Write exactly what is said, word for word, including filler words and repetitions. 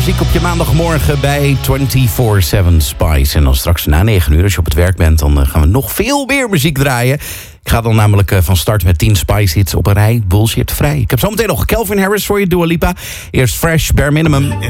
muziek op je maandagmorgen bij vierentwintig zeven Spice. En dan straks na negen uur, als je op het werk bent, dan gaan we nog veel meer muziek draaien. Ik ga dan namelijk van start met tien Spice hits op een rij. Bullshit vrij. Ik heb zometeen nog Calvin Harris voor je, Dua Lipa. Eerst Fresh, Bare Minimum.